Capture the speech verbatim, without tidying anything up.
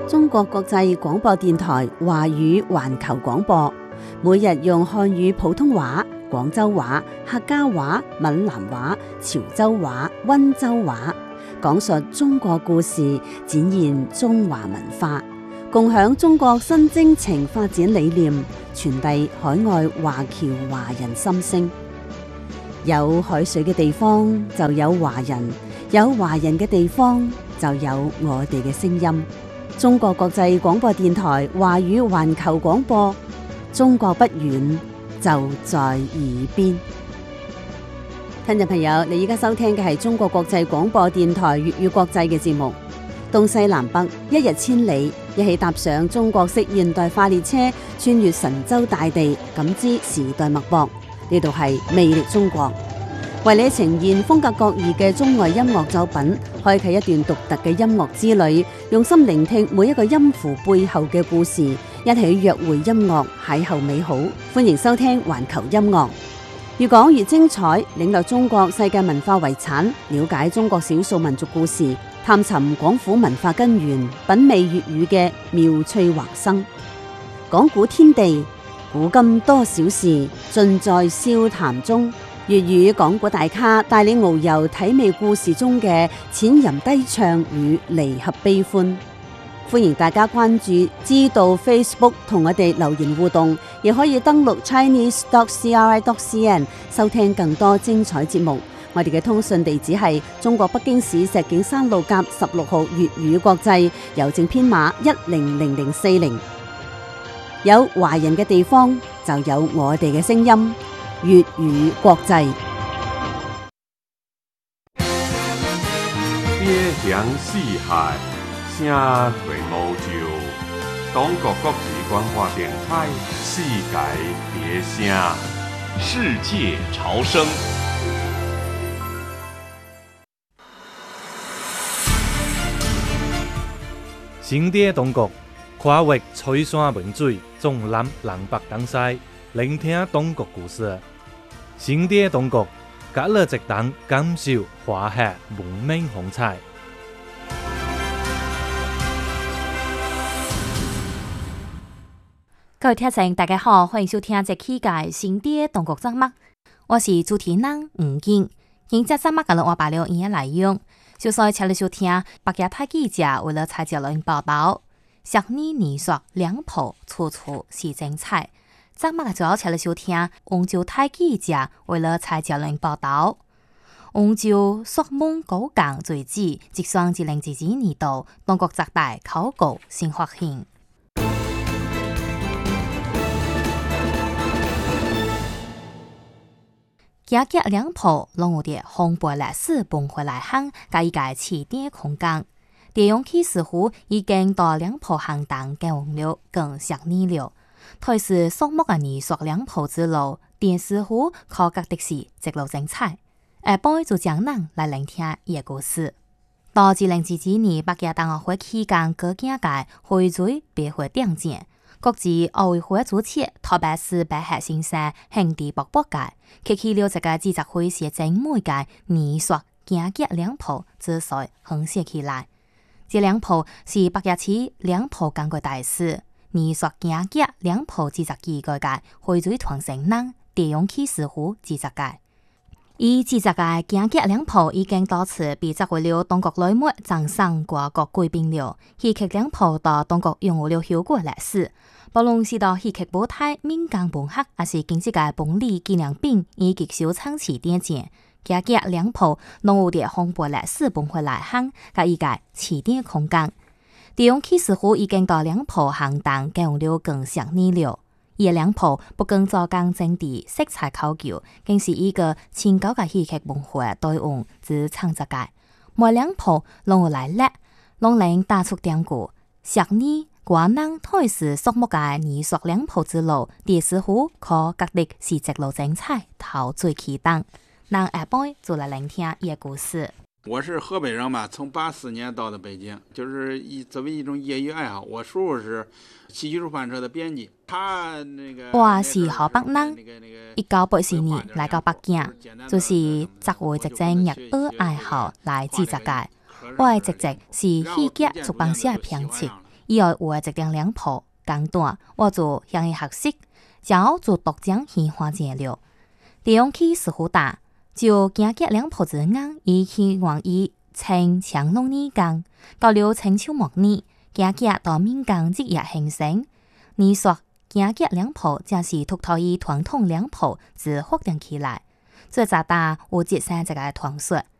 中國國際廣播電台華語環球廣播，每日用漢語普通話、廣州話、客家話、閩南話、潮州話、溫州話，講述中國故事，展現中華文化，共享中國新征程發展理念，傳遞海外華僑華人心聲。有海水嘅地方就有華人，有華人嘅地方就有我哋嘅聲音。中國國際廣播電台華語環球廣播，中國不遠，就在耳邊。聽眾朋友，你而家收聽嘅係中國國際廣播電台粵語國際嘅節目，東西南北一日千里，一起踏上中國式現代化列車，穿越神州大地，感知時代脈搏。呢度係魅力中國，為你呈現風格各異嘅中外音樂作品，開啟一段獨特嘅音樂之旅，用心聆聽每一個音符背後嘅故事，一起約會音樂，邂逅美好。歡迎收聽環球音樂，越講越精彩，領略中國世界文化遺產，了解中國少數民族故事，探尋廣府文化根源，品味粵語嘅妙趣橫生。講古天地，古今多少事，盡在笑談中。粵語講古大咖帶你遨遊體味故事中嘅淺吟低唱與離合悲歡。歡迎大家關注知道 Facebook 同我哋留言互動，亦可以登錄 chinese dot c r i dot c n 收聽更多精彩節目。我哋嘅通訊地址係中國北京市石景山路甲十六號粵語國際，郵政編碼一零零零四零。有華人嘅地方就有我哋嘅聲音，粵語國際。 邊鄉四海，聲退無就。中國國際廣播電台，世界別聲， 世界潮聲。 新地中國，跨越翠山文水，從南南北東西，聆聽中國故事。新地中國，隔了一檔感受華夏文明風采。 各位聽眾大家好，歡迎收聽這期嘅新地中國節目，我是主持人吳健。今節節目嘅我把了音樂內容，就再請你收聽北京大記者為了蔡杰倫報道，十二年說兩浦處處是精彩。節目嘅最後請你收聽杭州大記者為了蔡杰倫報道，杭州朔夢高崗墜機，即雙二零二二年度中國十大考古新發現。價格兩浦攏有啲紅白歷史搬回來行，加一個起點空間。地用起似乎已經到兩浦行當建完了，更十年了。台是肅穆嘅藝術兩浦之路，電視湖考格的是直路精彩。下晡就將人來聆聽伊個故事。到二零二二年北京冬奧會期間，各界界會水別會頂尖。國際奧委會主席特別是白鶴先生兄弟博博界，開啟了這個記者會時精美嘅藝術價格兩浦之所橫寫起來。這兩浦是北京市兩浦感覺大使藝術價格兩浦記者機構嘅會水傳承人地用起似乎記者界。以記者嘅價格兩浦已經多次被摘為了中國內幕掌聲掛國貴賓了，戲劇兩浦到中國擁有了效果歷史。無論是到戲劇舞台、民間文學，還是經濟嘅本地紀念品以及收藏起點前，價格兩浦攏有啲紅白歷史搬回來行，加一個起點空間。地用起似乎已經到兩浦行當建用了更十年了。伊兩浦不僅做工整地、色彩考究，更是一個千高嘅戲劇文化對應之創作界。每兩浦攏有來歷，攏能打出典故。十年國人台是肅穆嘅藝術兩浦之路，電視湖可覺得是直路精彩，頭最期待。讓下晡就來聆聽伊個故事。 我是河北人嘛，從八四年到的北京，就是一作為一種業餘愛好。我叔叔是戲劇出版社的編輯，他那個我是河北人，一九八四年來到北京，就是作為一種業餘愛好來記者界。我嘅職責是戲劇出版社嘅編輯。 以後有一張兩鋪簡單，我就向伊學習，然後就獨將喜歡解了。地用去師傅打，就驚結兩鋪子硬，伊希望伊稱長龍二更，到了青秋末年，驚結到民間職業興盛。你說驚結兩鋪，正是突頭伊傳統兩鋪自發展起來。最早打有接生這個傳說。